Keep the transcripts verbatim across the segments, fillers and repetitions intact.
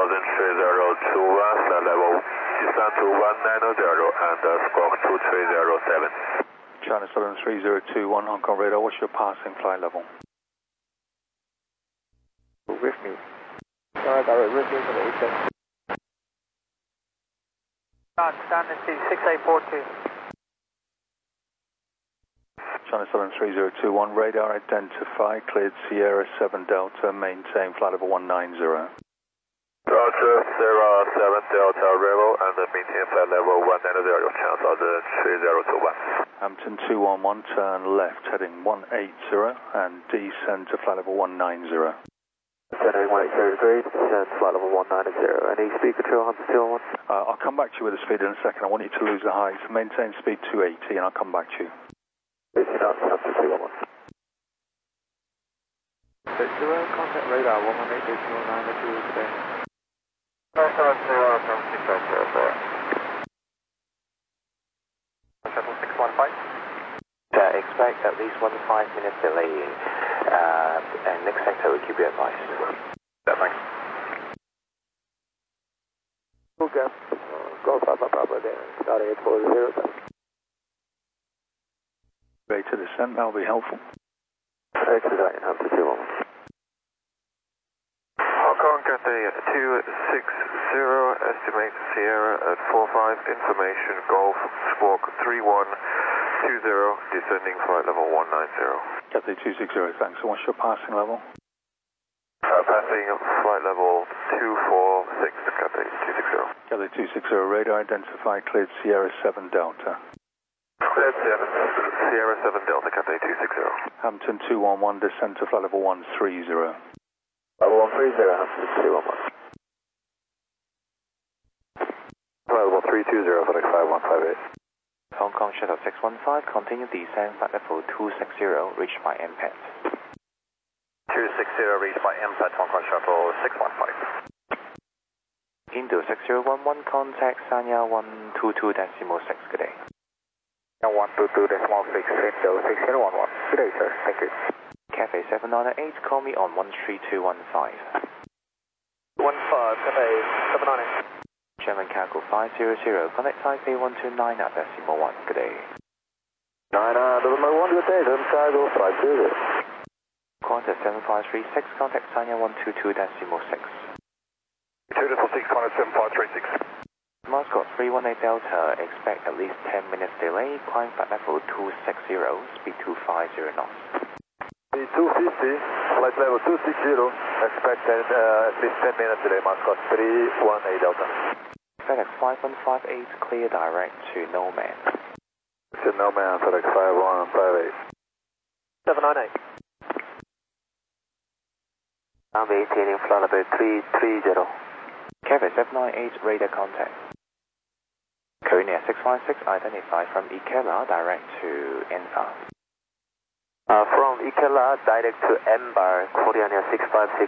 thousand three zero two one, flight level descend to one nine zero and uh, squawk two three zero seven. China Southern three zero two one, Hong Kong radar, what's your passing flight level? With me. Alright, direct with me for the eight seven. John, Standard C six eight four two. China Southern three zero two one, radar identified, cleared Sierra seven Delta, maintain flight level one nine zero. Roger, Sierra seven Delta Rebel and maintain flight level one nine zero, China Southern three zero two one. Hampton two one one, turn left, heading one eight zero and descend to flight level one nine zero. Heading one eight zero degree, descend to flight level one nine zero. Any speed control, Hampton two one one? Uh, I'll come back to you with the speed in a second. I want you to lose the height. Maintain speed two eighty and I'll come back to you. eighty knots, Hampton two one one. six zero, contact radar one one eight zero nine two today. nine seven zero from six five zero four. Shuttle six one five. Uh, expect at least one five minute delay. Uh, and next sector will keep you advised. Yeah, thanks. Okay. Uh, go Papa Papa there. Start eight four zero. Ready to descend, that'll be helpful. Ready to descend, Hampton two one one. Hong Kong Cathay two six zero, estimate Sierra at four five, information Golf squawk three one two zero, descending flight level one nine zero. Cathay two six zero, thanks. So what's your passing level? Uh, passing flight level two four six, Cathay two six zero. Cathay two six zero, radar identified, cleared Sierra seven Delta. Cleared Sierra, Sierra seven Delta, Cathay two six zero. Hampton two one one, descend to flight level one three zero. Level one three zero, Hampton two one one. Flight level three two zero, FedEx five one five eight. Hong Kong Shuttle six one five, continue descent flight level two six zero, reached by M P A T. two six zero, reached by M P A T, Hong Kong Shuttle six one five. Indo six zero one one, contact Sanya one two two decimal six, good day. one two two decimal six, Indo six zero one one. Good day, sir. Thank you. Cathay seven nine eight, call me on one three two one five. one five, Cathay seven nine eight. German Cargo five zero zero, contact Taipei one two nine at decimal one, good day. nine nine, decimal one, good day, German Cargo five zero zero. Contact seven five three six, contact Sanya one two two decimal six. two decimal six, contact seven five three six. Moscow three one eight Delta, expect at least ten minutes delay, climb flight level two six zero, speed two five zero knots. two fifty, flight level two six zero, expected uh, at least ten minutes delay, Moscow three one eight Delta. FedEx five one five eight, clear direct to Nomad. To Nomad, FedEx five one five eight. seven nine eight. I'm maintaining flight level three three zero. Cathay seven nine eight, radar contact. Korea six five six, identified from Ikela, direct to Enfa. Uh, from Ikela, direct to Embar, Korea six five six.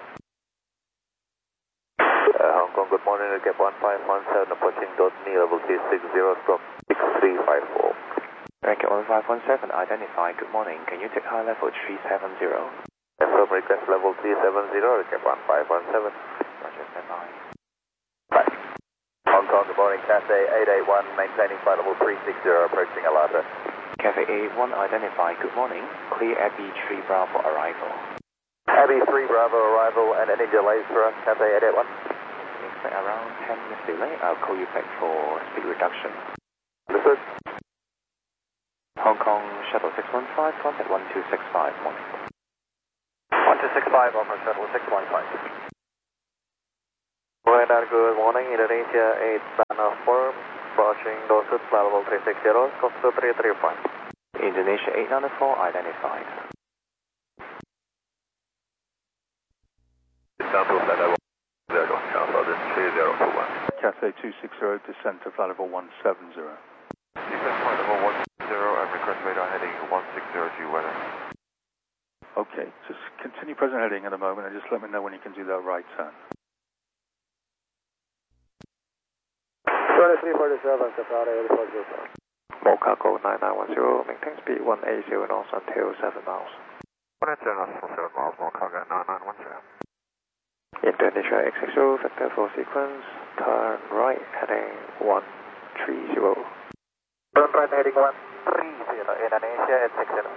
Uh, Hong Kong, good morning, Cap one five one seven, approaching dot me, level three six zero, stroke six three five four. Rank one five one seven, identified, good morning, can you take high level three seven zero? Confirm request level three seven zero, Cap one five one seven. Roger, stand by. Bye. Hong Kong, good morning, Cathay eight eight one, maintaining flight level three six zero, approaching Alata. Cathay eight eight one, identified, good morning, clear Abbey three Bravo arrival. Abbey three Bravo arrival, and any delays for us, Cathay eight eight one? Expect around ten minutes delay, I'll call you back for speed reduction. Understood. Hong Kong Shuttle six one five, contact one two six five, morning. one two six five, Hong Kong Shuttle six one five. Radar, good morning, Indonesia eight Banner four, approaching Dorset, flight level three six zero, scope two three three five. Indonesia eight nine four, identified. Descend to flight level zero, China three zero two one. Cathay two six zero, descend to flight level one seven zero. Descend flight level one zero and request radar heading one six zero G weather. Okay, just continue present heading at the moment and just let me know when you can do that right turn. three forty-seven, Qatar eight four zero. Mocaco nine nine one zero, maintain speed one eight zero knots until seven miles. one eight zero knots for seven miles, Mocaco nine nine one zero. Indonesia X six zero, vector for sequence, turn right, heading one three zero. Turn right, heading one three zero, Indonesia X six zero.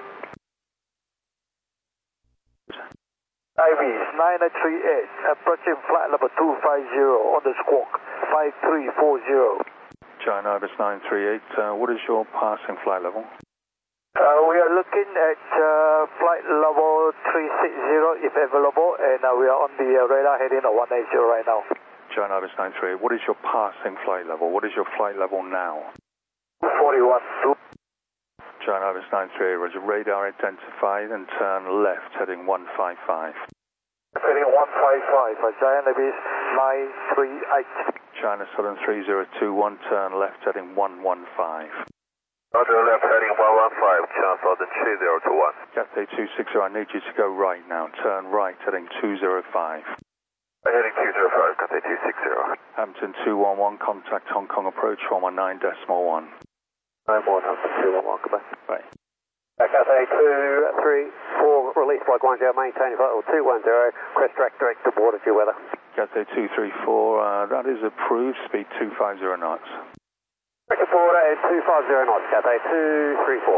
I V nine three eight, approaching flight level two five zero on the squawk, five three four zero. China Ibis nine three eight, uh, what is your passing flight level? Uh, we are looking at uh, flight level three six zero if available, and uh, we are on the uh, radar heading at one eight zero right now. China Ibis nine three eight, what is your passing flight level? What is your flight level now? forty-one. China Ibis nine three eight, roger, radar identified and turn left, heading one five five. Heading one five five, uh, Giant Ibis nine three eight. China Southern three zero two one, turn left, heading one one five. Roger, left heading one one five, China Southern three zero two one. Cathay two six zero, I need you to go right now, turn right, heading two zero five. Heading two zero five, Cathay two six zero. Hampton two one one, contact Hong Kong approach one one nine decimal one. nine one, Hampton two one one, goodbye. Right. Cathay two three four, release flight one zero, maintain flight level two one zero, crest track direct to border due weather. Cathay two three four, uh, that is approved, speed two five zero knots. Direct to border is two five zero knots, Cathay two three four.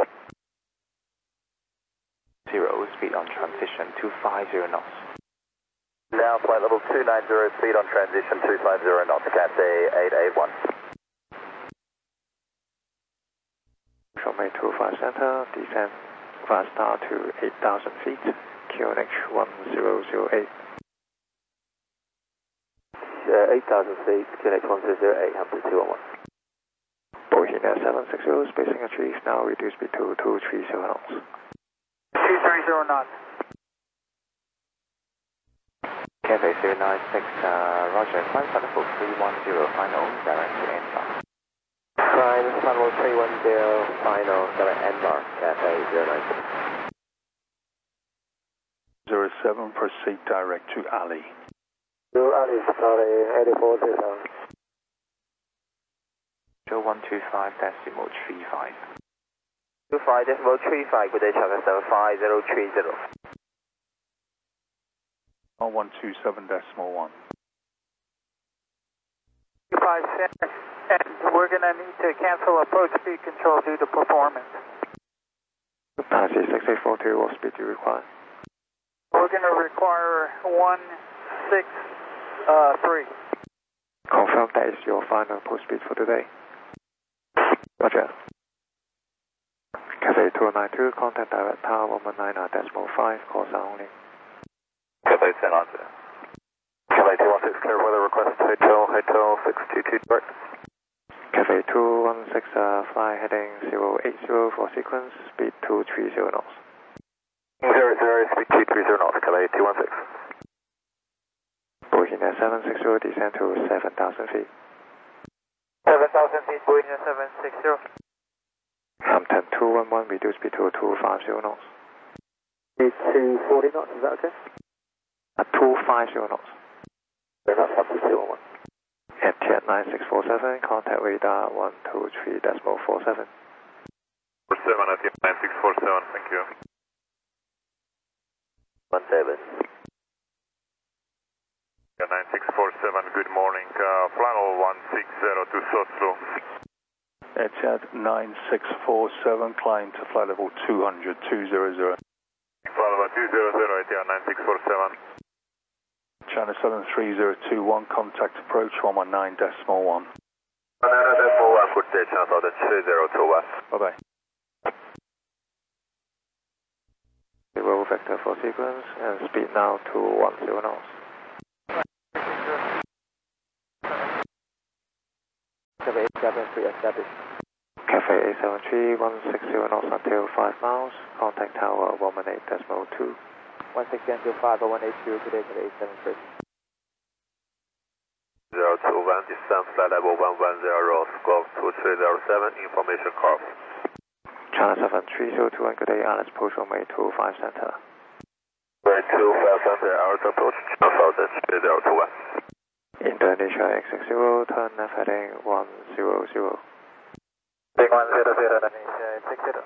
Zero, speed on transition two five zero knots. Now flight level two nine zero, speed on transition two five zero knots, Cathay eight eight one. Runway two five center, descend fast star to eight thousand feet, Q N H one zero zero eight. Uh, eight thousand feet, Q N H one zero zero eight, Hampton two one one. Boeing seven six zero, spacing achieved, now reduce speed to two three zero knots. two three zero knots. Cathay zero nine six, uh, roger, climb flight level three one zero, final, direct to N bar. Climb flight level three one zero, final, direct N bar, Cathay zero nine six. zero seven, proceed direct to Ali. Zero Ali, sorry, eighty-four zero. zero one two five decimal three five. two five decimal three five, good day, China seven five zero three zero. one one two seven decimal one. two five seven, and we're going to need to cancel approach speed control due to performance. Taxi six eight four two, what speed do you require? We're going to require one six three. Confirm that is your final approach speed for today. Roger. Cathay two nine two, contact direct tower one one nine decimal five, call sound only. Cathay ten answer. Cathay two one six, clear weather request, hotel, hotel six two two direct. Cathay two one six, uh, fly heading zero eight zero for sequence, speed two three zero knots. zero zero, speed two three zero knots, Cathay two one six. Boeing seven six zero, descend to seven thousand feet. seven thousand feet, Boeing seven six zero. Hampton two one one, reduce speed to two five zero knots. Speed two forty knots, is that okay? At two five zero knots. Very much, Hampton two one one. Etihad nine six four seven, contact radar one two three decimal four seven. four seven, Etihad nine six four seven, thank you. one seven. nine six four seven, good morning. Uh, Flannel one six zero to Soslo. Etihad nine six four seven, climb to flight level two hundred, two hundred. Flight level two hundred, Etihad nine six four seven. China Southern three zero two one, contact approach one one nine decimal one. one nine decimal one, good day, China Southern three zero two one. Bye-bye. Zero vector for sequence, and speed now to one zero knots. Cathay eight seven three established. Cathay eight seven three, one six zero knots until five miles, contact tower one one eight decimal two. one six zero until five, one eight two, good day, Cathay eight seven three. zero two one, descend flight level one one zero, squawk two three zero seven, information corp. China seven three zero two one, good day, Alice approach runway two five center. Runway two five center, hours approach, China Southern three zero two one. Indonesia X six zero, turn left heading one zero zero. Big one zero zero, Indonesia six zero.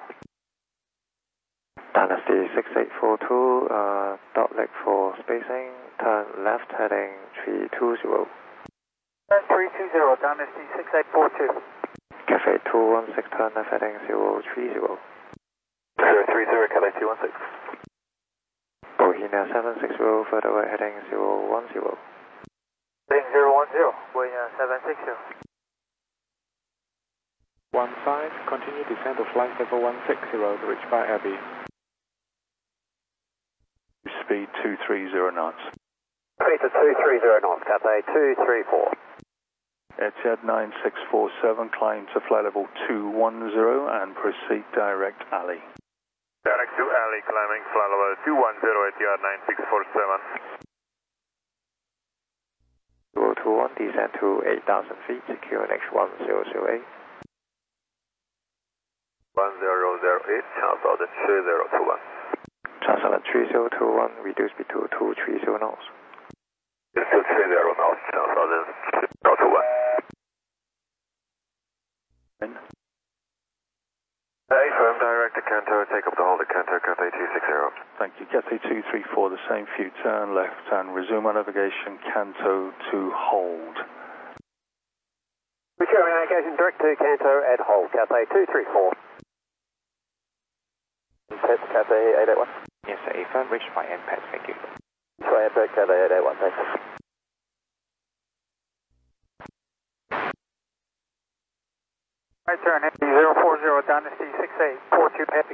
Dynasty six eight four two, uh, dot leg for spacing, turn left heading three two zero. three two zero, Dynasty six eight four two. Cafe two one six, turn left heading zero three zero. zero three zero, Cafe two one six. Bohemia seven six zero, further right heading zero one zero. Heading zero one zero, Bohemia seven six zero. one five, continue descent to flight level one six zero to reach by Abbey. Speed two three zero knots. Speed to two three zero knots, Cathay two three four. Etihad nine six four seven, climb to flight level two one zero and proceed direct alley. Direct to alley, climbing flight level two one zero, Etihad nine six four seven. zero two one, descend to eight thousand feet, secure N H one zero zero eight. one zero zero eight, Channel three zero two one. Channel three zero two one, reduce speed to two three zero knots. two three zero knots, Channel three zero two one. Hey, firm, direct to Kanto, take up the hold at Kanto, Cathay two six zero. Thank you. Cathay two three four, the same few, turn left and resume our navigation, Kanto to hold. Returning navigation direct to Kanto and hold, Cathay two three four. Test Cathay eight eight one. Yes, sir, affirm, reached by M P E T, thank you. Try and back Cathay eight eight one, thanks. Right turn, heavy zero four zero, Dynasty six eight four two heavy.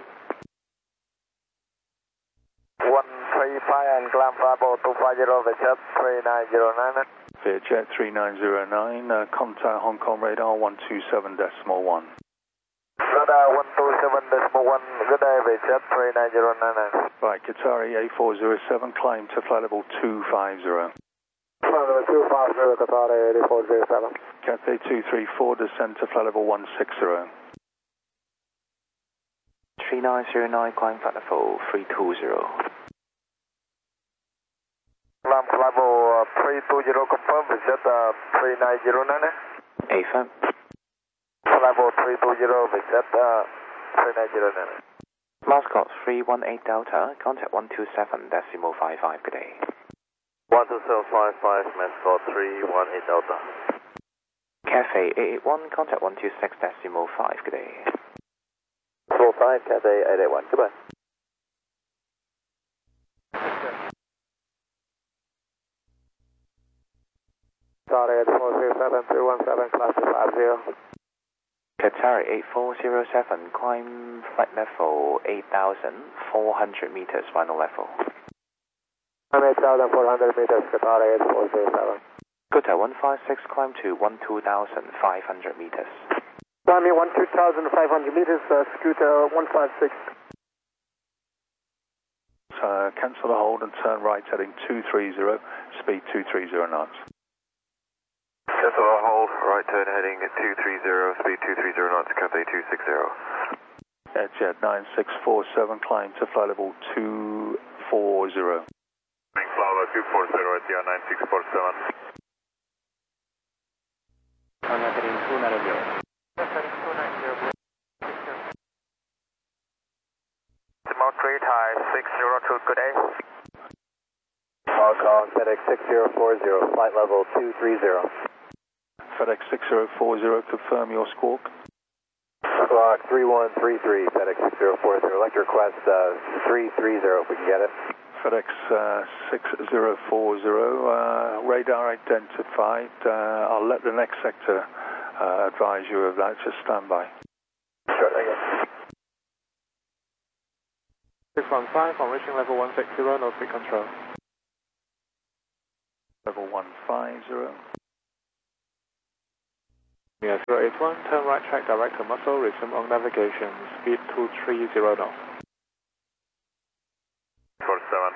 one three five and climb five oh two five zero, Vietjet three nine zero nine. Vietjet three nine zero nine, uh, contact Hong Kong radar one two seven decimal one. Radar one two seven decimal one, good day, Vietjet three nine zero nine. Right, Qatari A four zero seven, climb to flight level two five zero. Flight level two five zero, Qatari A four zero seven. Cathay two three four, descend to flight level one six zero. three nine zero nine, climb flight level three two zero. Climb flight level uh, three two zero, confirm, Vietjet uh, three nine zero nine. Affirm. Flight level three two zero, Vietjet uh, three nine zero nine. Mascot three one eight Delta, contact one two seven decimal five five, good day. one two seven five five, Mascot three one eight Delta. Cafe eight eight one, contact one two six decimal five, good day. four five, Cathay eight eight one, goodbye. Sorry, eight four zero seven, three one seven, class five zero. Qatari eight four zero seven, climb flight level eight thousand four hundred meters, final level. I'm eight thousand four hundred meters, Qatari eight four zero seven. Good day, one five six, climb to one two thousand five hundred meters. Climbing one two thousand five hundred meters, uh, Scooter one five six. Uh, cancel the hold and turn right heading two three zero, speed two three zero knots. Cancel the hold, right turn heading two three zero, speed two three zero knots, Cathay two six zero. Etihad nine six four seven, climb to flight level two four zero. Flight level two four zero, Etihad nine six four seven. I'm heading two nine zero. Simon three, Thai six zero two, good day. Hong Kong, FedEx six zero four zero, flight level two three zero. FedEx six zero four zero, confirm your squawk. Squawk three one three three, FedEx six zero four zero. I'd like to request uh, three three zero if we can get it. FedEx uh, six zero four zero, uh, radar identified. Uh, I'll let the next sector uh, advise you of that. Just stand by. Sure, thank you. six one five, on reaching level one six zero, no speed control. Level one five zero. Yeah, zero eight one, turn right track direct to Muscle, resume on navigation, speed two three zero knots. four seven.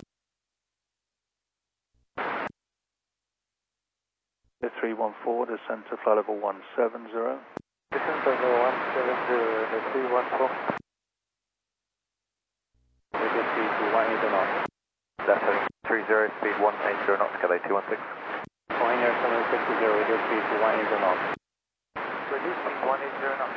three one four, descend to flight level one seven zero. Descent level one seven zero, the three one four. Radio speed to one eight knots. Left heading three zero, speed one eight zero knots, Cathay two one six. Point air seven six zero, radio speed to one eight knots. Radio speed one eight zero knots.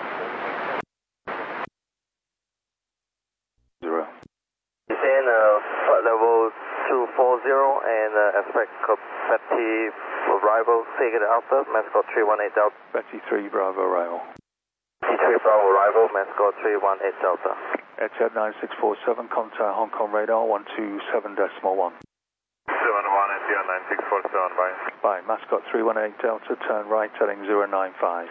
Zero. Descend uh, flight level two four zero and uh, aspect of Betty arrival, Sega Alpha, Mascot three one eight Delta. Betty three Bravo arrival. Betty three Bravo arrival, Mascot three one eight Delta. Etihad nine six four seven, contact Hong Kong radar one two seven decimal one. seven one, Etihad nine six four seven, bye. Bye, Mascot three one eight Delta, turn right, heading zero nine five.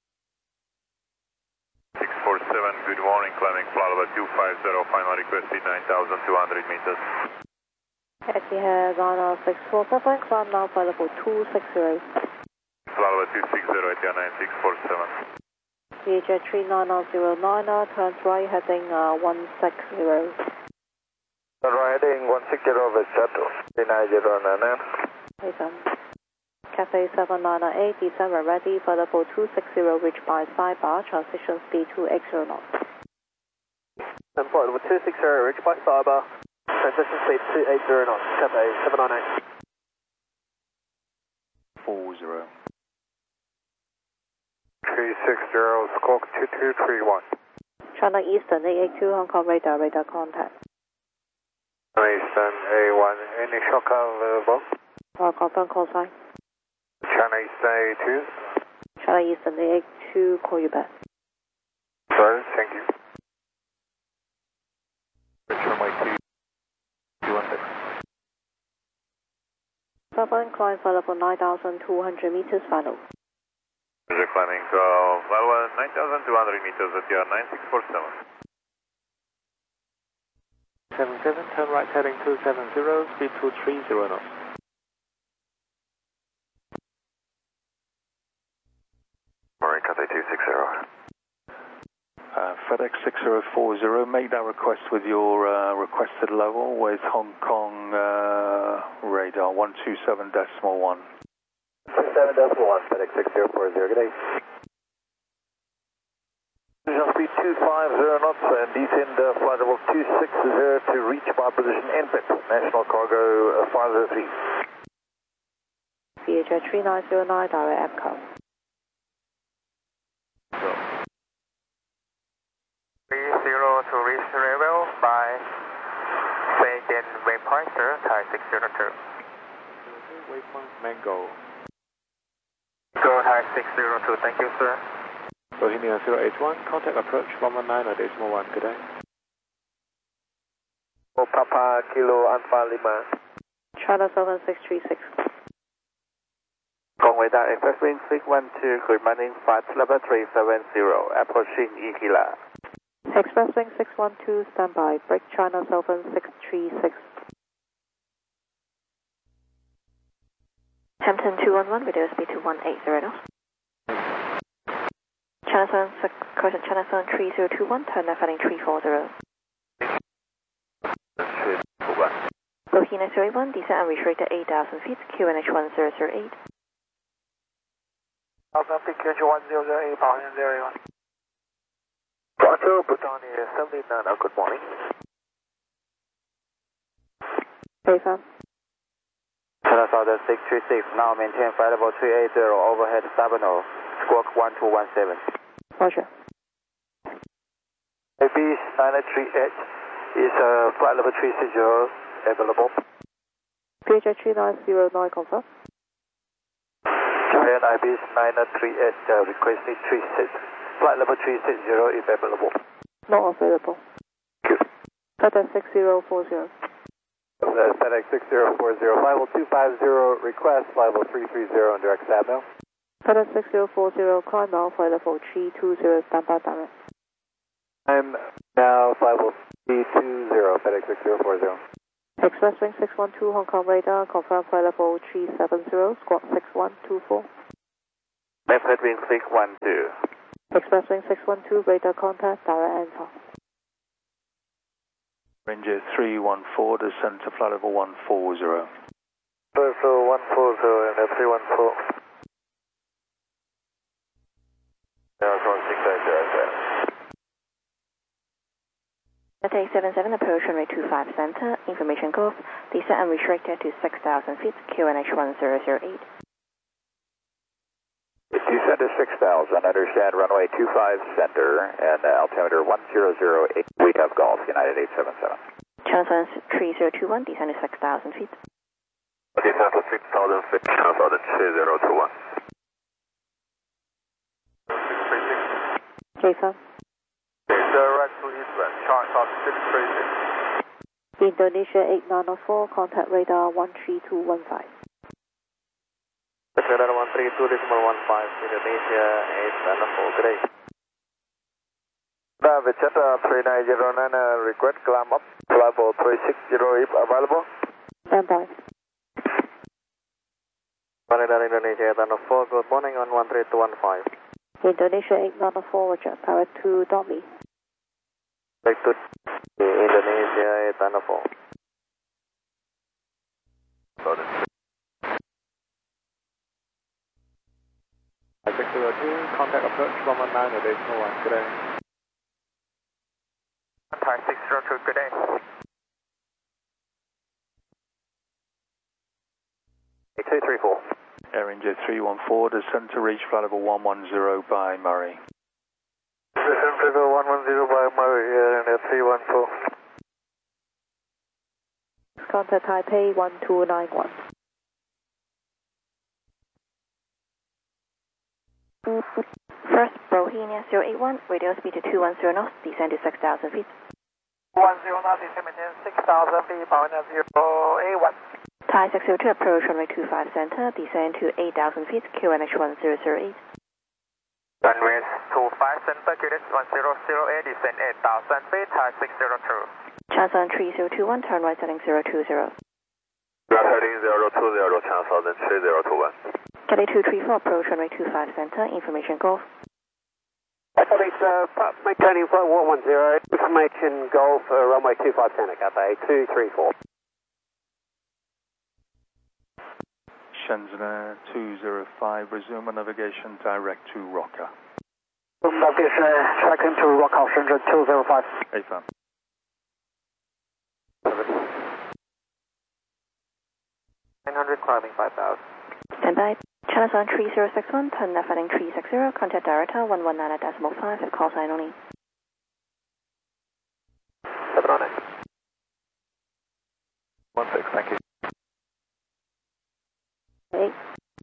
six four seven, good morning, climbing flight level two five zero, final requested nine thousand two hundred meters. Etihad nine six four seven, climb now flight level two six zero. Flight level two six zero, Etihad nine six four seven. V H three nine zero nine, turns right, heading uh, one six zero. Turn right, heading one six zero, Victor, three nine zero nine. Listen. Cafe seven nine eight, December ready, flight level two six zero, reach by sidebar, transition speed two eight zero knots. And flight level two six zero, reach by sidebar, transition speed two eight zero knots, Cafe seven nine eight. four zero. three six zero, squawk two two three one. China Eastern eight eight two, Hong Kong radar, radar contact. Eastern A one, any shock available? Uh, confirm call sign. China Eastern A two. China Eastern eight eight two, call you back. Sorry, thank you. Runway two, two one six. Seven, climb flight level nine thousand two hundred meters final. We're climbing to uh, level nine thousand two hundred meters at your nine six four seven. seven seven, turn right heading two seven zero, speed two three zero knots. Murray, Cathay two six zero. Uh, FedEx six zero four zero, make that request with your uh, requested level with Hong Kong uh, radar one two seven decimal one. two seven decimal one, FedEx six zero four zero, good day. Transition speed two five zero knots and descend uh, flight level two six zero to reach by position input, National Cargo uh, five zero three. V H three nine zero nine, direct APCO. three zero to reach level by Fagan Waypointer, Thai six zero two. Waypoint Mango. Go Thai six zero two, thank you, sir. Bohemia zero eight one, contact approach one one nine at decimal one, good day. Oh, Papa Kilo Alpha Lima. China seven six three six. Hong Kong radar Express Wing six one two, good morning, flight level three seven zero, approaching Ikila. Expresswing six one two, standby, break China seven six three six. Hampton two one one, radio speed two one eight zero knots. China seven six, correction, China seven three zero two one, turn left heading three four zero. Bohemia zero eight one, descent and reach at eight thousand feet, Q N H one zero zero eight. Alpha Q N H one zero zero eight, Bohemia zero eight one. Roger, Britannia seventy-nine, oh, good morning. Bayfam. China Southern six three six, now maintain flight level three eight zero, overhead Sabino, squawk one two one seven. Roger. A B nine three eight is uh, flight level three six zero available. V H three nine zero nine, confirm. Japan I B nine three eight uh, requesting three six, flight level three six zero is available. Not available. Good. FedEx six zero four zero. Uh, FedEx six zero four zero, flight level two five zero, request flight level three three zero, and direct Sabno. FedEx six zero four zero, climb now, flight level three two zero, standby direct. I'm now flight level three two zero, FedEx six zero four zero. Expresswing six one two, Hong Kong radar, confirm flight level three seven zero, squawk six one two four. Left headwind six one two. Expresswing six one two, radar contact, direct answer. Ranger three one four, descend to flight level one four zero. So one four zero and three one four. Now it's on six eight zero seven. Cathay seven seven, approach runway two five center, information gulf, descent and restricted to six thousand feet, Q N H one zero zero eight. Descend to six thousand, understand runway two five center and uh, altimeter one zero zero eight, we have Golf, United eight seven seven. Channel three zero two one, descend to six thousand feet. Delta six thousand feet, channel southern three zero two one. Jason. Direct to eastwest, chart south six three six. Indonesia eight nine four, contact radar one three two one five. Radar one three two decimal one five, Indonesia eight nine four, good day. Now, Vietjet uh, three nine zero nine, uh, request climb up, level three six zero if available. Stand by. Radar Indonesia eight nine four, good morning on one three two one five. Indonesia eight nine four, Roger, power to Dolby. Back to Indonesia eight nine four. six zero two, contact approach one one nine, additional one, good day. Thai six zero two, good day. two three four. Air India three one four, descend to reach flight level one one zero by Murray. Descend level one one zero by Murray, Air India three one four. Contact Taipei one two nine one. First, Bohemia zero eight one, radio speed to two one zero knots, descend to six thousand feet. one zero knots, descend to six thousand feet, Bohemia zero eight one. Thai six zero two, approach runway two five center, descend to eight thousand feet, Q N H one zero zero eight. Runway two five center, Q N H one zero zero eight, descend eight thousand feet, Thai six zero two. Channel three zero two one, turn right setting zero two zero. Ground heading zero two zero, channel southern three zero two one. Cathay two three four, approach runway two five center, information Golf. Police, uh, maintaining flight one one zero, information Golf, uh, runway two five center, Cathay two three four. Shenzhen Air two zero five, resume a navigation direct to Rocker. Navigation track into Rocker, Shenzhen two zero five. A F A M. nine hundred climbing five thousand. Stand by. Channel zone three zero six one, turn left heading three six zero, contact director one one nine decimal five, call sign only. seven on it. one six, thank you. eight.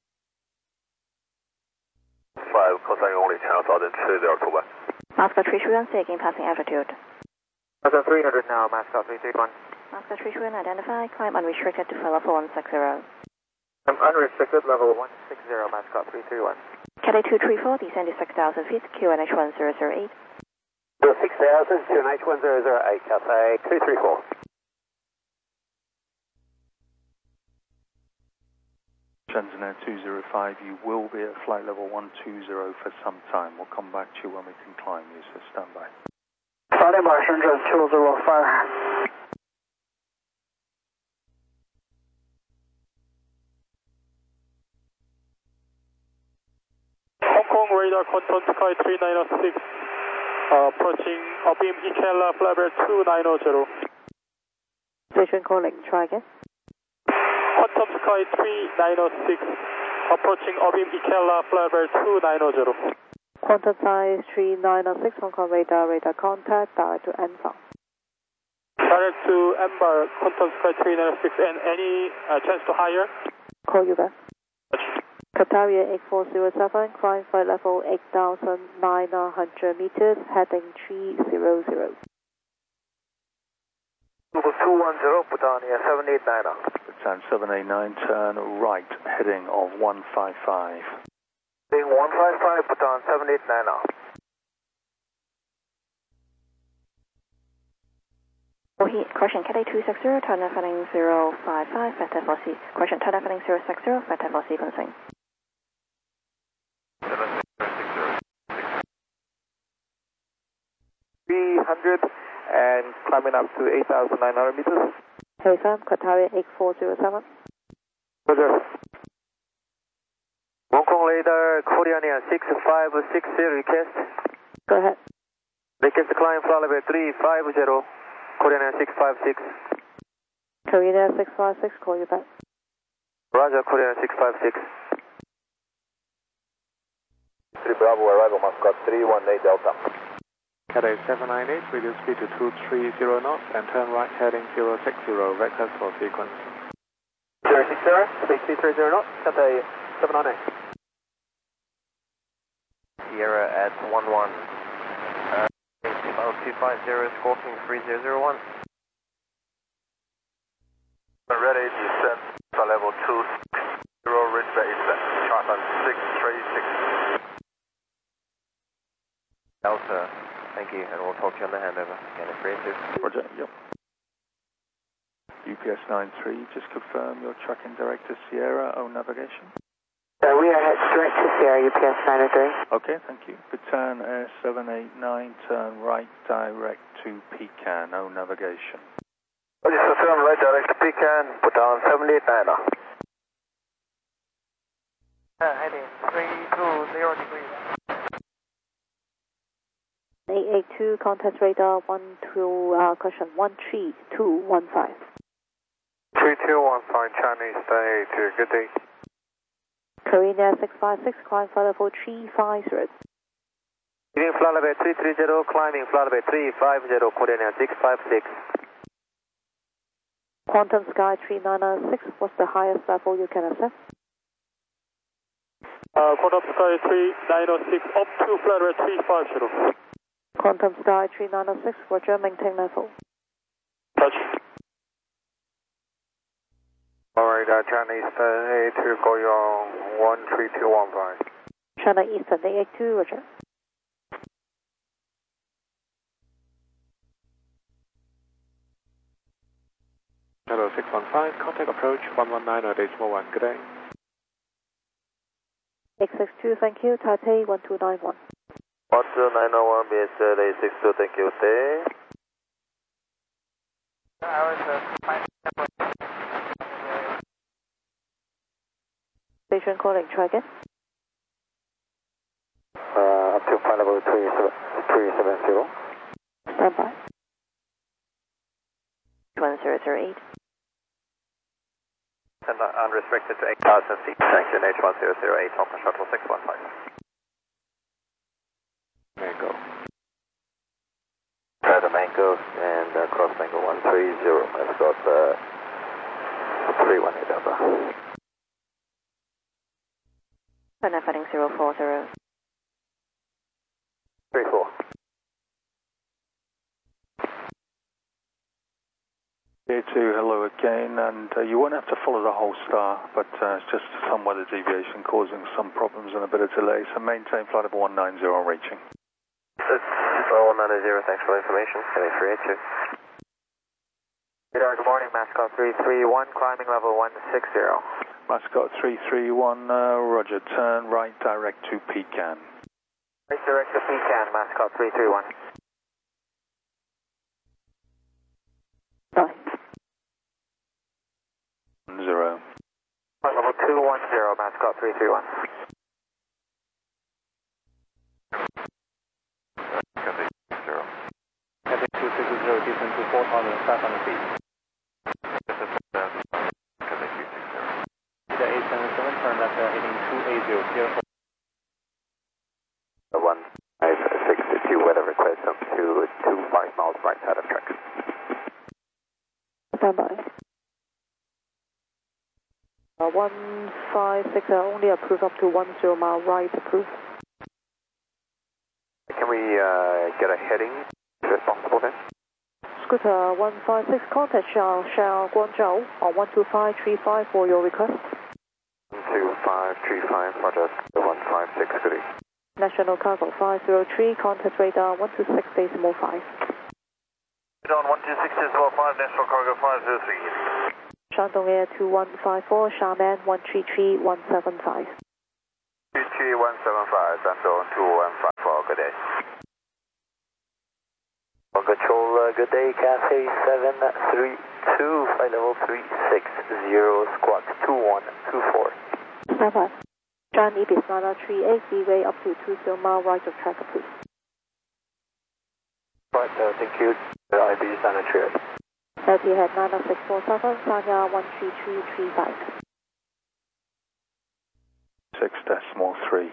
five, call sign only, channel southern three zero two one. Moscow three three one, taking passing altitude. Moscow three hundred now, Moscow three three one. Moscow three three one, identify, climb unrestricted to flight level one six zero. I'm unrestricted, level one six zero, Moscow three three one. Cathay two three four, descend to six thousand feet, Q N H one zero zero eight. six thousand, Q N H one zero zero eight, Cathay two three four. Shenzhen Air two zero five, you will be at flight level one two zero for some time. We'll come back to you when we can climb you, so stand by. Starting by Shenzhen two zero five. Hong Kong radar control sky three nine six, uh, approaching Abim Ikela flight level two nine zero. Station calling, try again. Quantum Sky three nine six, approaching Abim Ikela flight level two nine zero. Quantum size three nine six, Hong Kong radar, radar contact, direct to Anfa. Direct to Amber, Quantum Sky three nine six, and any uh, chance to higher? Call you back. Qataria eight four zero seven, climb flight level eight thousand nine hundred meters, heading three zero zero. Level two one zero, Bhutan, seven eight nine. Bhutan seven eight nine, turn right, heading of one five five. Being one five five, Bhutan seven eight nine. Bohe, question, Cathay two six zero, turn left heading zero five five, vector for C. Question, turn left heading zero six zero, vector for sequencing. three hundred and climbing up to eight thousand nine hundred meters. Hey Sam, Qataria eight four zero seven. Roger. Hong Kong radar, Korean Air six five six zero request. Go ahead. Request climb flight level three five zero, Korean Air six five six. Korean Air six five six, call you back. Roger, Korean Air six five six. three Bravo, arrival Moscow three one eight Delta. Cathay seven nine eight, radio speed to two three zero knots, and turn right heading zero six zero, vectors for sequence. zero zero six zero, speed two three zero knots, Cathay seven nine eight. Sierra at one one. Uh, two five zero, squawking three zero zero one. Ready, descent to level two six zero, reach base, chart on six three six. Delta, thank you, and we'll talk to you on the handover. Again, three eight two. Roger, yep. U P S nine three, just confirm your tracking direct to Sierra, O navigation. Uh, we are direct to Sierra, U P S nine oh three. Okay, thank you. Good turn, Air seven eight nine, turn right direct to Pecan, O navigation. Roger, turn right direct to Pecan, put down seven eight nine. Uh, heading three two zero degrees. eight eight two, contact radar one two, uh, question one three two one five. three two one five, Chinese day two, good day. Korean Air six five six, climb flight level three five zero. Leaving flight level three three zero, climbing flight level three five zero, coordinate six five six. Quantum Sky three nine six, what's the highest level you can accept? Uh, Quantum Sky three nine six, up to flight level three five zero. Quantum Sky three nine six, Roger, maintain level. Touch. Alright, uh, Chinese day two, going on one three two one five. China Eastern eight eight two, Roger. Hello, six one five, contact approach one one nine, decimal one, good day. X six two, thank you, Taipei one two nine one. one two nine one, B S L A six two, thank you, stay. Station calling, try again. Uh, up to flight level three seven zero. Stand by. one zero zero eight. And unrestricted to eight thousand feet, sanction H one zero zero eight, Open Shuttle six one five. Mango. Uh, the Mango and uh, cross Mango one three zero. I've got uh, three one eight over. China fighting zero four zero. three four. Here two, hello again, and uh, you won't have to follow the whole star, but uh, it's just some weather deviation causing some problems and a bit of delay, so maintain flight level one nine zero reaching. It's one nine zero, thanks for the information. Heading three eight two. Good morning, Mascot three three one, climbing level one six zero. Mascot three three one, uh, roger, turn right direct to Pecan. Right direct to Pecan, Mascot three three one. Bye. Zero. Level two one zero, Mascot three three one. Cathay zero. Cathay two six zero, descent to four thousand five hundred feet. This is uh, Cathay two six zero. The eight seven seven, turn left uh, heading two eight zero, zero four. one five six two, weather request up to two five miles right side of track. Stand by. Uh, one five six, uh, only approve up to one zero mile right, approve. Can we uh, get a heading if possible then? Scooter one five six, contact Shao Shao Guangzhou on one two five three five for your request. one two five three five, roger, one five six three. National Cargo five zero three, contact radar one two six decimal five. On one two six decimal five, National Cargo five zero three. Shandong Air two one five four, Xiamen one three three one seven five. two three one seven five, Shandong two one five four, good day. On control, uh, good day, Cathay seven three two, flight level three six zero, squawk two one two four. Stand by. John Ibis nine three eight, V-way up to two zero mile right of track, approved. Right, uh, thank you. I B nine three eight. Etihad nine six four seven, Sanya one three three three five. Six decimal three.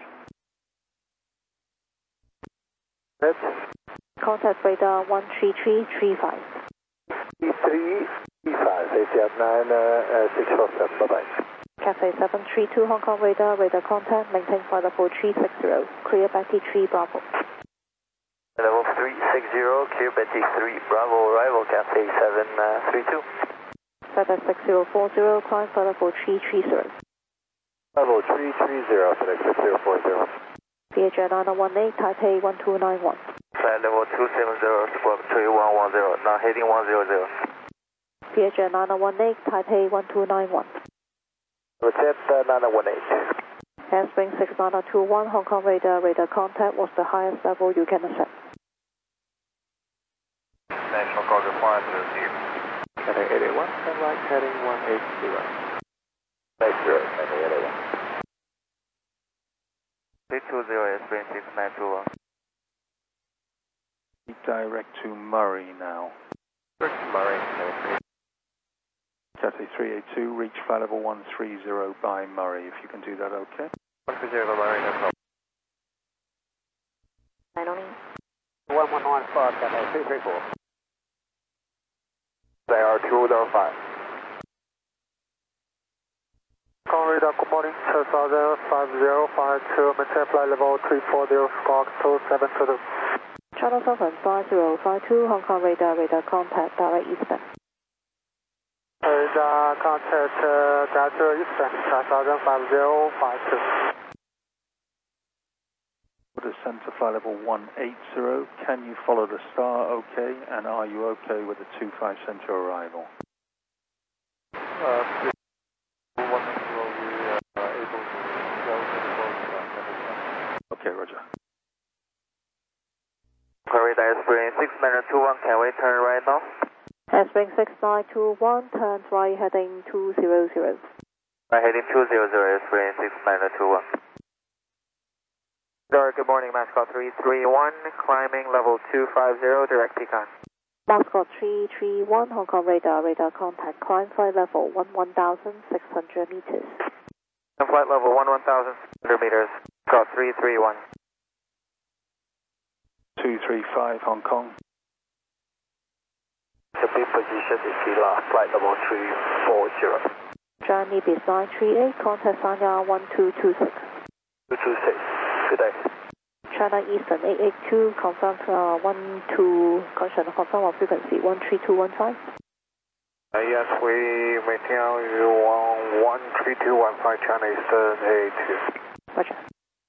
Contact radar one three three three five. three five, safety at nine, uh, six four seven, bye-bye. Cathay seven three two Hong Kong radar, radar contact, maintain flight level three six zero, clear Betty three Bravo. Level three six zero, clear Betty three Bravo, arrival Cathay seven three two. FedEx six zero four zero, climb flight level three three zero. Level three three zero, FedEx six zero four zero. V H N nine one eight, Taipei one two nine one. Flight level two seven zero, squawk three one one zero, now heading one zero zero. V H N nine one eight, Taipei one two nine one. Rotate uh, nine one eight. Handspring six nine two one, Hong Kong radar, radar contact, what's the highest level you can accept? National Cargo Flight Zero. Cathay eight eight one, turn right, heading one eight zero. eight zero, Cathay eight eight one. three two zero, Airspring six nine two one. Direct to Murray now. Direct to Murray, Cathay three eight two, reach flight level one three zero by Murray, if you can do that, okay? one three zero by Murray, no problem. nine on one one nine five, Cathay two three four. They are two zero five. Hong Kong radar, good morning, two thousand five zero five two, maintain flight level three four zero, squawk two seven two two. Channel seven five zero five two, Hong Kong radar, radar contact, direct eastbound. Radar contact, uh, Delta Eastern, two thousand five zero five two. Descend to flight level one eight zero, can you follow the star okay, and are you okay with the two five center arrival? Uh, one zero, we are able to go to the boat. Okay, roger. Radar Airspring six nine two one, can we turn right now? Handspring six nine two one, turns right, heading two zero zero. Right, heading two zero zero, Airspring six nine two one. Good morning, Mascot three three one, climbing level two five zero, direct Pecan. Mascot three three one, Hong Kong radar, radar contact, climb flight level one one thousand six hundred meters. And flight level one one thousand six hundred meters, Mascot three three one. two three five Hong Kong. The B position is Sila, flight level three four zero. Journey is nine three eight, contact Sanya one two two six. two two six, good day. China Eastern eight eight two, confirm uh, one two, confirm on frequency one three two one five. Uh, yes, we maintain you on one three two one five, China Eastern eight eight two. Roger.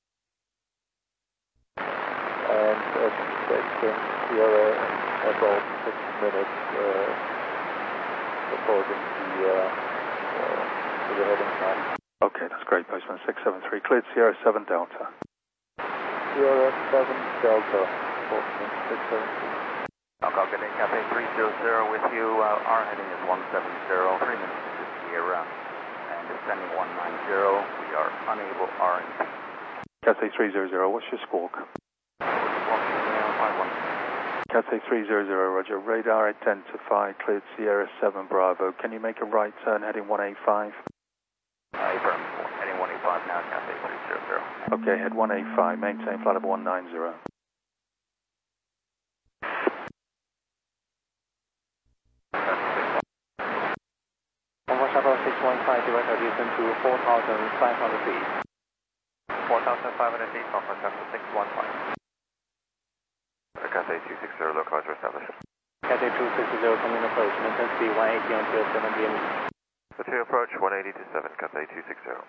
And expecting here uh, about six minutes uh, supporting the, uh, uh, the heading time. Okay, that's great, Postman six seven three, cleared Sierra seven Delta. Sierra seven Delta, Postman six seven three. Hong Kong getting Cathay three zero zero with you, uh, our heading is one seven zero, three minutes to Sierra, and descending one nine zero, we are unable R and P. Cathay three zero zero, what's your squawk? Cathay three zero zero, roger. Radar identified, cleared Sierra seven Bravo. Can you make a right turn heading one eight five? Uh, affirm, heading one eight five now, Cathay three zero zero. Okay, head one eight five, maintain flight level one nine zero. Over shuttle six one five, direct descent to four thousand five hundred feet. four thousand five hundred feet, conference after six one five. Cathay two six zero, localizer established. Cathay two six zero, coming approach, maintain speed one eighty until seven p m. The two approach, one eighty to seven, Cathay two six zero.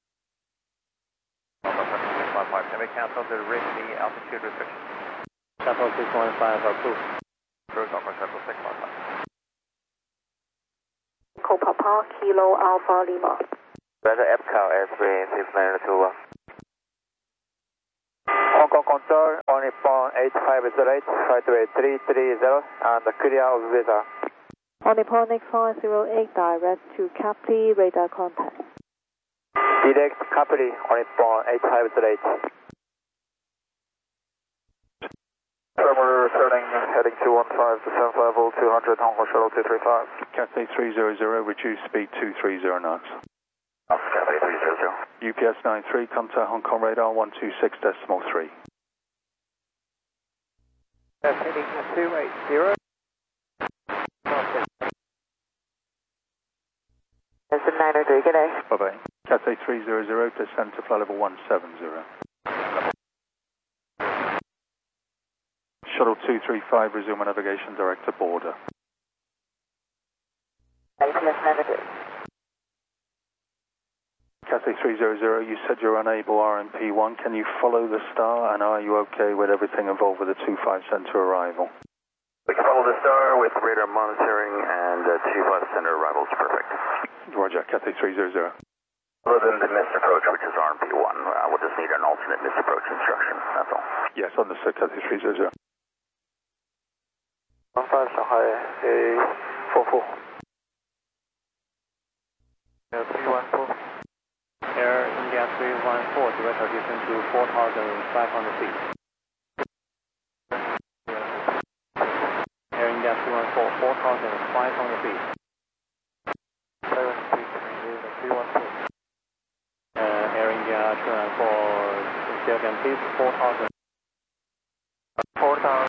six one five, can we cancel the rig, the altitude restriction? Shuttle six one five, approved. Approved, conference shuttle six one five. Echo Papa, Kilo Alpha Lima. Weather Epcal, Airspring six nine two one. Hong Kong control, on Nippon eight five zero eight, flightway three three zero, and clear of visa. On Nippon eight five zero eight, direct to Capri, radar contact. Direct Capri, on Nippon eight five zero eight. Thermal returning, heading two one five, descent level two hundred, Hong Kong shuttle two three five. Cathay three zero zero, reduce speed two three zero knots. Cathay three zero zero. U P S nine three, contact Hong Kong radar one two six decimal three. Heading two eight zero. three, good day. Bye-bye. Cathay three hundred, descend to flight level one seven zero. Shuttle two three five, resume navigation direct to border. A P S nine three. Cathay three hundred, you said you're unable R M P one. Can you follow the star, and are you okay with everything involved with the two five center arrival? We can follow the star with radar monitoring and uh, two five center arrivals. Perfect. Roger, Cathay three hundred. Other than the missed approach, which is R M P one, uh, we'll just need an alternate missed approach instruction. That's all. Yes, understood, Cathay three hundred. one five Shanghai, A four four. Air three one four. Air India three one four, direct transition to four thousand five hundred feet. Air India three one four, four thousand five hundred feet. seven three three one four. Uh, Air India three one four, still can please, four thousand. four thousand.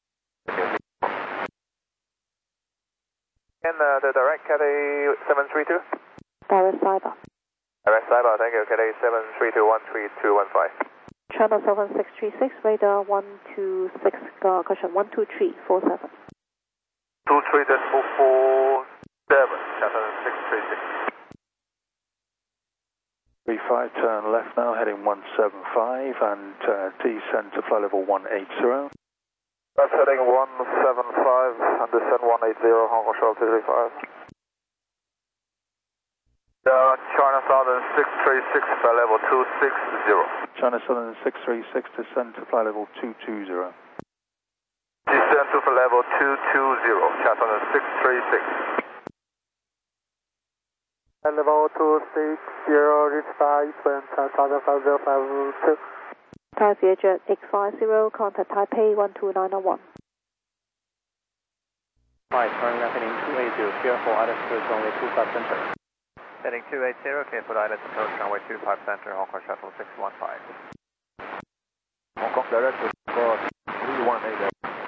And uh, the direct Cathay seven three two? Direct Cyber. Direct Cyber, thank you. Cathay seven three two one three two one five. Channel seven six three six, radar one two six, uh, caution one two three four seven. two three decimal four seven, channel six three six. three five, turn left now, heading one seven five, and uh, descend to flight level one eight zero. That's heading one seven five, and descend one eight zero, Hong Kong Shuttle two three five. Uh, China Southern six three six, flight level two six zero. China Southern six three six, descend to flight level two two zero. Descend to flight level two two zero, China Southern six three six. Flight level two six zero, reach five, Eastbound China Southern five zero five two. Thai Vietjet eight five zero, contact Taipei one two nine zero one. Hi, turn left heading two eight zero, clear for altitude runway two five center. Heading two eight zero, clear for altitude approach runway two five center, Hong Kong Shuttle six one five. Hong Kong direct for three one eight.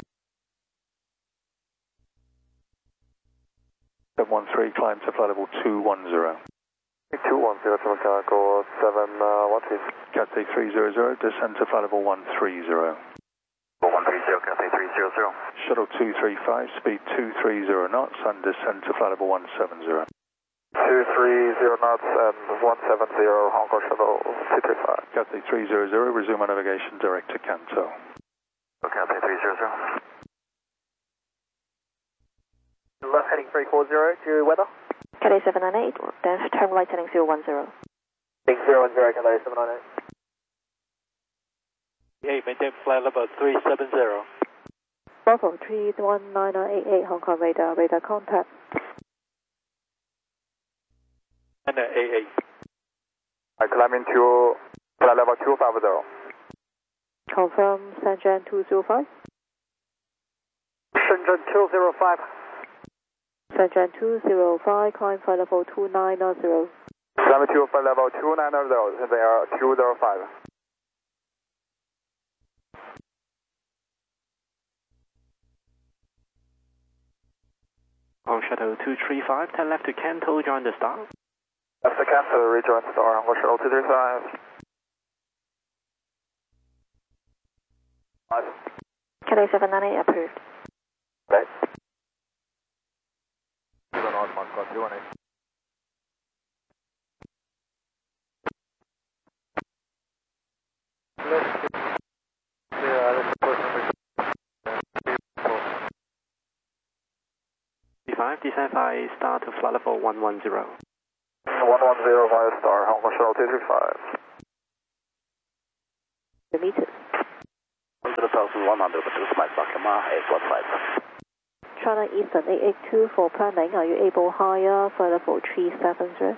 seven one three, climb to flight level two one zero. two one zero, go seven one three. Cathay three hundred, descend to flight level one three zero. one three zero, Cathay three hundred. Shuttle two three five, speed two three zero knots, and descend to flight level one seven zero. two three zero knots and one seven zero, Hong Kong Shuttle two three five. Cathay three hundred, resume navigation direct to Kanto. Cathay three hundred. Left heading three four zero, due weather. Cathay seven nine eight, then turn right heading zero one zero. Heading zero one zero, Cathay seven nine eight. Hey, maintain flight level three seven zero. Bravo three one nine nine eight eight, Hong Kong radar, radar contact. And uh, eight eight. I climb into flight level two five zero. Confirm Shenzhen two zero five. Shenzhen two zero five. Shenzhen two zero five, climb flight level two nine zero. Climb to flight level two nine zero, they are two zero five. Hong Shuttle two three five, turn left to Kanto, join the star. Left to Kanto, rejoin star, Hong Kong Shuttle two three five. Five. Cathay seven nine eight approved. Okay. five, descend by star to flight level one one zero. one one zero via star, Hong Kong Shuttle two three five. Meters. one hundred, but this might back him out, eight one five. China Eastern eight eight two for planning. Are you able higher flight level three seven zero?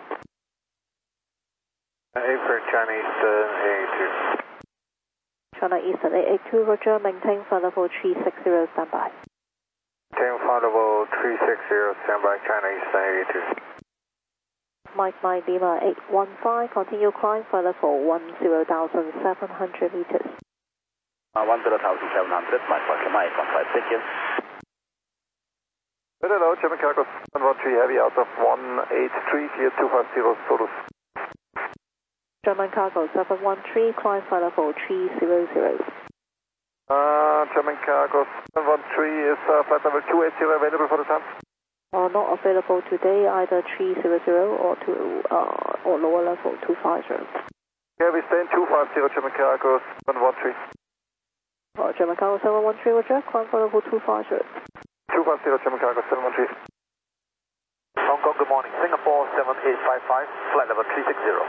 eight for China Eastern eight eight two. China Eastern eight eight two, roger, maintain flight level three six zero, standby. Maintain flight level three six zero, standby, China Eastern eight eight two. Mike Mike Lima eight one five, continue climb flight level one zero thousand seven hundred meters. Uh, one zero thousand seven hundred, Mike Mike Lima eight one five, thank you. Hello, German Cargo seven one three Heavy out of one eight three, clear two five zero, Solus. German Cargo seven one three, climb flight level three zero zero. Uh, German Cargo seven one three is uh, flight level two eighty available for the time? Uh, not available today, either three zero zero or two, uh, or lower level two five zero. Yeah, we stay in two five zero, German Cargo seven one three. Uh, German Cargo seven one three, Roger, climb flight level two five zero. two five zero, German Cargo seven one three. Hong Kong, good morning. Singapore seven eight five five, flight level three six zero.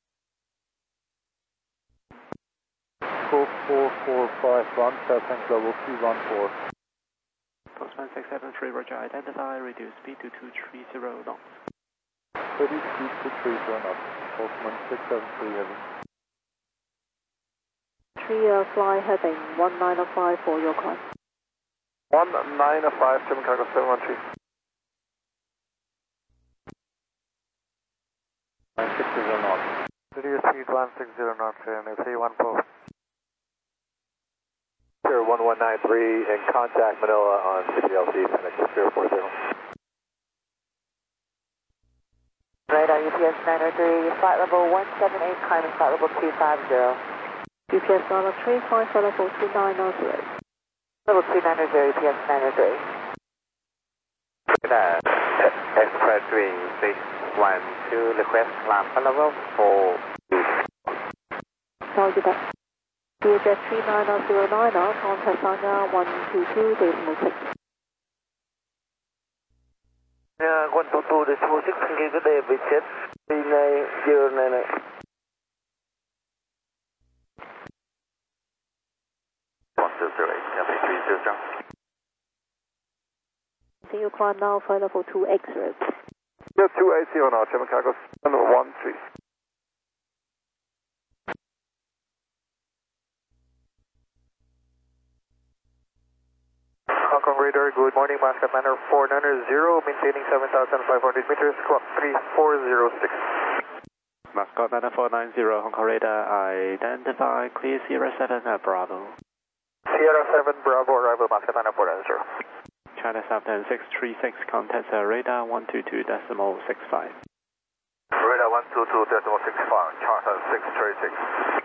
four four four five one, Fairbanks level two one four. Postman six seven three, Roger, identify, reduce speed to two three zero knots. thirty speed to three zero knots. Postman six seven three heavy. Three uh, fly heading one nine five for your climb. one nine five, German Cargo seven one three. one six zero knots. Reduce speed one six zero knots, and three one four. Zero one one nine three in contact Manila on C P L C, Fenix zero four zero. Radar U P S nine oh three, flight level one seven eight, climbing flight level two five zero. U P S nine oh three, climb flight level two nine zero. Level two nine zero, U P S nine oh three. Radar Express Wing six one two, request climb flight level four. Roger that. D H S three nine zero nine, contact Sanya one two two decimal six. Yeah, one two two decimal six, good day, Richard. three nine zero nine nine. one two zero eight, Cathay three zero zero. Continue climb now, flight level two X zero. Yeah, two eight zero now, German Cargo seven one three. Hong Kong radar, good morning, Mascot Manor four nine zero, maintaining seven thousand five hundred meters, clock three four zero six. Mascot Manor four nine zero, Hong Kong radar, identify, clear Sierra seven at Bravo. Sierra seven, Bravo, arrival, Mascot Manor four nine zero. China Southern six three six, contact uh, radar one two two decimal six five. Radar one two two decimal six five, China six three six.